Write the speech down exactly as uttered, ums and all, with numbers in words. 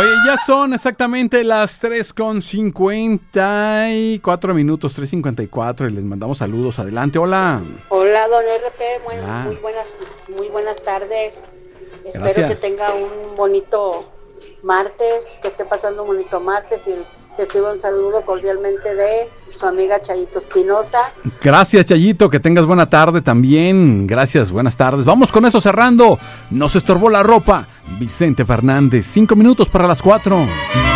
Oye, ya son exactamente las tres con cincuenta y cuatro minutos, tres cincuenta y cuatro, y les mandamos saludos. Adelante, hola. Hola, don R P, muy, Hola. muy buenas, muy buenas tardes. Espero Gracias. que tenga un bonito martes, que esté pasando un bonito martes, y reciba un saludo cordialmente de su amiga Chayito Espinosa. Gracias, Chayito, que tengas buena tarde también. Gracias, buenas tardes. Vamos con eso cerrando. Nos estorbó la ropa. Vicente Fernández, cinco minutos para las cuatro.